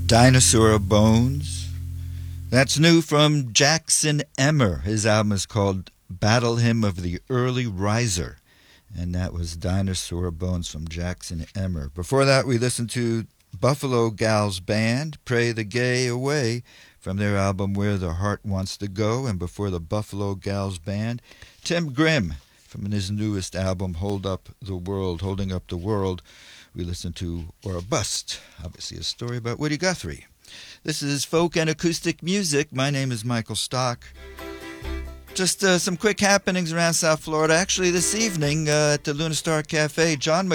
Dinosaur Bones. That's new from Jackson Emmer. His album is called Battle Hymn of the Early Riser. And that was Dinosaur Bones from Jackson Emmer. Before that, we listened to Buffalo Gals Band, Pray the Gay Away, from their album Where the Heart Wants to Go. And before the Buffalo Gals Band, Tim Grimm, from his newest album, Holding Up the World. We listened to Or a Bust, obviously a story about Woody Guthrie. This is Folk and Acoustic Music. My name is Michael Stock. Just some quick happenings around South Florida. Actually, this evening at the Luna Star Cafe, John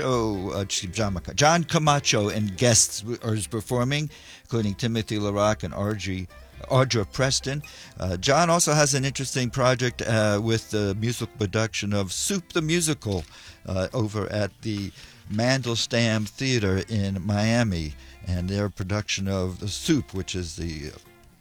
Camacho and guests are performing, including Timothy LaRock and Audra Preston. John also has an interesting project with the musical production of Soup the Musical over at the Mandelstam Theater in Miami, and their production of The Soup, which is the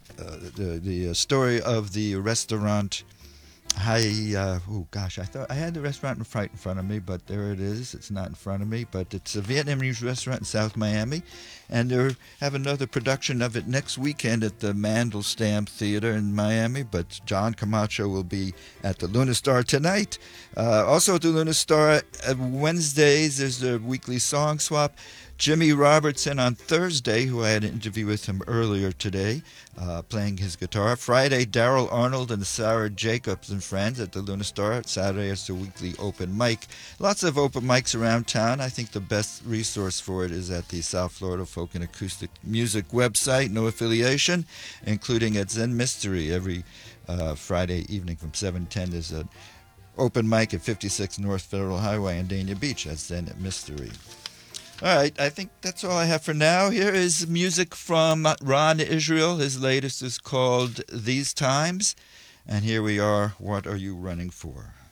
story of the restaurant. I thought I had the restaurant in front of me, but there it is. It's not in front of me, but it's a Vietnamese restaurant in South Miami, and they have another production of it next weekend at the Mandelstam Theater in Miami. But John Camacho will be at the Luna Star tonight. Also at the Luna Star Wednesdays, there's the weekly song swap. Jimmy Robertson on Thursday, who I had an interview with him earlier today, playing his guitar. Friday, Daryl Arnold and Sarah Jacobs and friends at the Luna Star. Saturday is the weekly open mic. Lots of open mics around town. I think the best resource for it is at the South Florida Folk and Acoustic Music website, no affiliation, including at Zen Mystery. Every Friday evening from 7 to 10 there's an open mic at 56 North Federal Highway in Dania Beach. That's Zen Mystery. All right, I think that's all I have for now. Here is music from Ron Israel. His latest is called These Times. And here we are, What Are You Running For?